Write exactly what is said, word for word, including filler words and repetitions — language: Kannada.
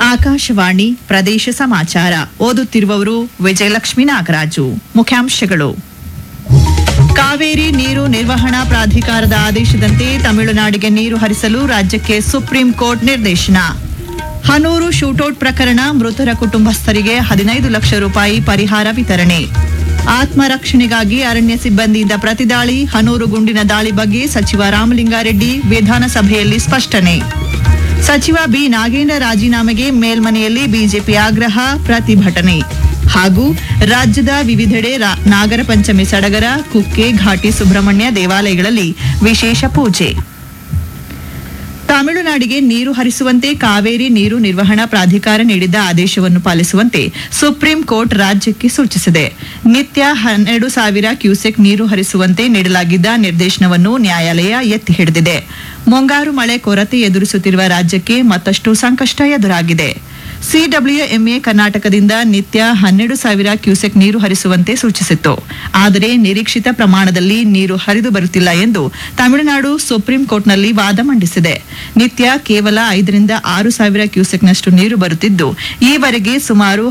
ಆಕಾಶವಾಣಿ ಪ್ರದೇಶ ಸಮಾಚಾರ ಓದುತ್ತಿರುವವರು ವಿಜಯಲಕ್ಷ್ಮಿ ನಾಗರಾಜು. ಮುಖ್ಯಾಂಶಗಳು: ಕಾವೇರಿ ನೀರು ನಿರ್ವಹಣಾ ಪ್ರಾಧಿಕಾರದ ಆದೇಶದಂತೆ ತಮಿಳುನಾಡಿಗೆ ನೀರು ಹರಿಸಲು ರಾಜ್ಯಕ್ಕೆ ಸುಪ್ರೀಂ ಕೋರ್ಟ್ ನಿರ್ದೇಶನ. ಹನೂರು ಶೂಟೌಟ್ ಪ್ರಕರಣ, ಮೃತರ ಕುಟುಂಬಸ್ಥರಿಗೆ ಹದಿನೈದು ಲಕ್ಷ ರೂಪಾಯಿ ಪರಿಹಾರ ವಿತರಣೆ. ಆತ್ಮರಕ್ಷಣೆಗಾಗಿ ಅರಣ್ಯ ಸಿಬ್ಬಂದಿಯಿಂದ ಪ್ರತಿದಾಳಿ, ಹನೂರು ಗುಂಡಿನ ದಾಳಿ ಬಗ್ಗೆ ಸಚಿವ ರಾಮಲಿಂಗಾರೆಡ್ಡಿ ವಿಧಾನಸಭೆಯಲ್ಲಿ ಸ್ಪಷ್ಟನೆ. ಸಚಿವ ಬಿ ನಾಗೇಂದ್ರ ರಾಜೀನಾಮೆಗೆ ಮೇಲ್ಮನೆಯಲ್ಲಿ ಬಿಜೆಪಿ ಆಗ್ರಹ, ಪ್ರತಿಭಟನೆ. ಹಾಗೂ ರಾಜ್ಯದ ವಿವಿಧೆಡೆ ನಾಗರ ಪಂಚಮಿ ಸಡಗರ, ಕುಕ್ಕೆ, ಘಾಟಿ ಸುಬ್ರಹ್ಮಣ್ಯ ದೇವಾಲಯಗಳಲ್ಲಿ ವಿಶೇಷ ಪೂಜೆ. ತಮಿಳುನಾಡಿಗೆ ನೀರು ಹರಿಸುವಂತೆ ಕಾವೇರಿ ನೀರು ನಿರ್ವಹಣಾ ಪ್ರಾಧಿಕಾರ ನೀಡಿದ್ದ ಆದೇಶವನ್ನು ಪಾಲಿಸುವಂತೆ ಸುಪ್ರೀಂ ಕೋರ್ಟ್ ರಾಜ್ಯಕ್ಕೆ ಸೂಚಿಸಿದೆ. ನಿತ್ಯ ಹನ್ನೆರಡು ಸಾವಿರ ಕ್ಯೂಸೆಕ್ ನೀರು ಹರಿಸುವಂತೆ ನೀಡಲಾಗಿದ್ದ ನಿರ್ದೇಶನವನ್ನು ನ್ಯಾಯಾಲಯ ಎತ್ತಿ ಹಿಡಿದಿದೆ. ಮುಂಗಾರು ಮಳೆ ಕೊರತೆ ಎದುರಿಸುತ್ತಿರುವ ರಾಜ್ಯಕ್ಕೆ ಮತ್ತಷ್ಟು ಸಂಕಷ್ಟ ಎದುರಾಗಿದೆ. ಸಿಡಬ್ಲ್ಯೂಎಂಎ ಕರ್ನಾಟಕದಿಂದ ನಿತ್ಯ ಹನ್ನೆರಡು ಸಾವಿರ ಕ್ಯೂಸೆಕ್ ನೀರು ಹರಿಸುವಂತೆ ಸೂಚಿಸಿತ್ತು. ಆದರೆ ನಿರೀಕ್ಷಿತ ಪ್ರಮಾಣದಲ್ಲಿ ನೀರು ಹರಿದು ಬರುತ್ತಿಲ್ಲ ಎಂದು ತಮಿಳುನಾಡು ಸುಪ್ರೀಂ ಕೋರ್ಟ್ನಲ್ಲಿ ವಾದ ಮಂಡಿಸಿದೆ. ನಿತ್ಯ ಕೇವಲ ಐದರಿಂದ ಆರು ಸಾವಿರ ಕ್ಯೂಸೆಕ್ನಷ್ಟು ನೀರು ಬರುತ್ತಿದ್ದು, ಈವರೆಗೆ ಸುಮಾರು